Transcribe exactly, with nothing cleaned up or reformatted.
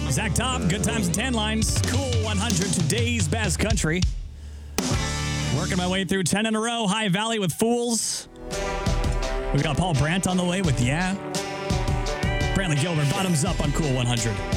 Zach Top, Good Times and Tan Lines, Cool one hundred, today's best country. Working my way through ten in a row. High Valley with Fools. We've got Paul Brandt on the way with Yeah. Brantley Gilbert, bottoms up on Cool one hundred.